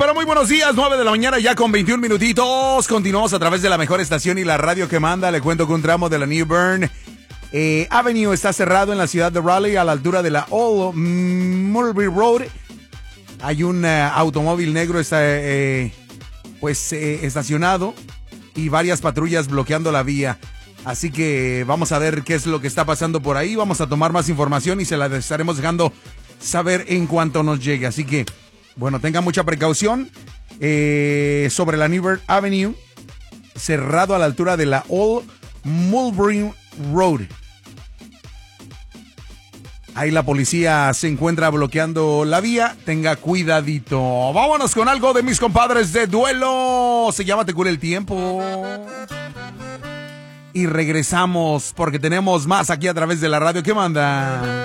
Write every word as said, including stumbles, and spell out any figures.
pero muy buenos días, nueve de la mañana ya con veintiún minutitos. Continuamos a través de la mejor estación y la radio que manda. Le cuento que un tramo de la New Bern eh, Avenue está cerrado en la ciudad de Raleigh a la altura de la Old Mulberry Road. Hay un uh, automóvil negro está, eh, pues eh, estacionado y varias patrullas bloqueando la vía. Así que vamos a ver qué es lo que está pasando por ahí. Vamos a tomar más información y se la estaremos dejando saber en cuanto nos llegue. Así que, bueno, tengan mucha precaución. Eh, sobre la New Bern Avenue, cerrado a la altura de la Old Mulberry Road. Ahí la policía se encuentra bloqueando la vía. Tenga cuidadito. Vámonos con algo de mis compadres de Duelo. Se llama Te Cura el Tiempo. Y regresamos porque tenemos más aquí a través de la radio que manda.